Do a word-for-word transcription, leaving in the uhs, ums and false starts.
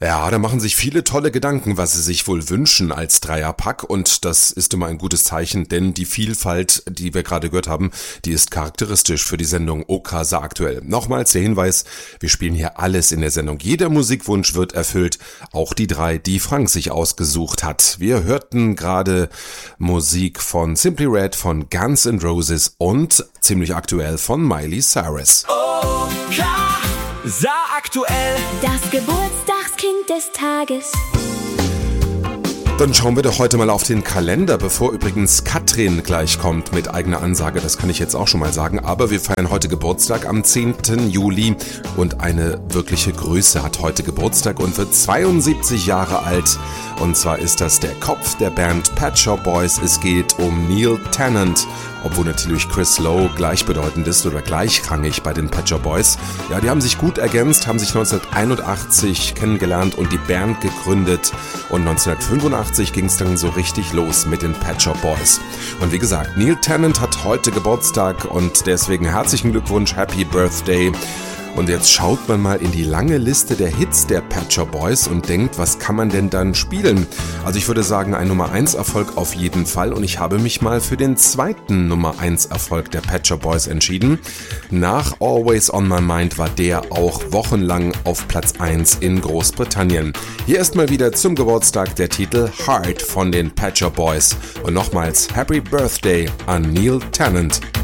Ja, da machen sich viele tolle Gedanken, was sie sich wohl wünschen als Dreierpack, und das ist immer ein gutes Zeichen, denn die Vielfalt, die wir gerade gehört haben, die ist charakteristisch für die Sendung Okasa aktuell. Nochmals der Hinweis, wir spielen hier alles in der Sendung. Jeder Musikwunsch wird erfüllt, auch die drei, die Frank sich ausgesucht hat. Wir hörten gerade Musik von Simply Red, von Guns N' Roses und ziemlich aktuell von Miley Cyrus. Okasa aktuell. Das Geburtstagskind des Tages. Dann schauen wir doch heute mal auf den Kalender, bevor übrigens Katrin gleich kommt mit eigener Ansage, das kann ich jetzt auch schon mal sagen, aber wir feiern heute Geburtstag am zehnten Juli und eine wirkliche Größe hat heute Geburtstag und wird zweiundsiebzig Jahre alt, und zwar ist das der Kopf der Band Pet Shop Boys. Es geht um Neil Tennant, obwohl natürlich Chris Lowe gleichbedeutend ist oder gleichrangig bei den Pet Shop Boys. Ja, die haben sich gut ergänzt, haben sich neunzehnhunderteinundachtzig kennengelernt und die Band gegründet, und neunzehnhundertfünfundachtzig ging es dann so richtig los mit den Pet Shop Boys. Und wie gesagt, Neil Tennant hat heute Geburtstag und deswegen herzlichen Glückwunsch, Happy Birthday. Und jetzt schaut man mal in die lange Liste der Hits der Pet Shop Boys und denkt, was kann man denn dann spielen? Also ich würde sagen, ein Nummer eins Erfolg auf jeden Fall, und ich habe mich mal für den zweiten Nummer eins Erfolg der Pet Shop Boys entschieden. Nach Always on My Mind war der auch wochenlang auf Platz eins in Großbritannien. Hier erstmal wieder zum Geburtstag der Titel Heart von den Pet Shop Boys. Und nochmals Happy Birthday an Neil Tennant.